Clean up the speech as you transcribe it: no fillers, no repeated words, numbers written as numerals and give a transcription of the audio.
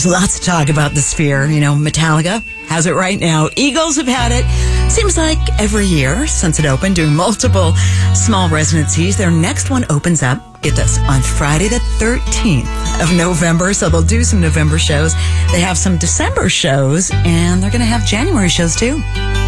Lots to talk about the Sphere. Metallica has it right now. Eagles have had it, seems like every year since it opened, doing multiple small residencies. Their next one opens up, get this, on Friday the 13th of November. So they'll do some November shows. They have some December shows, and they're going to have January shows too.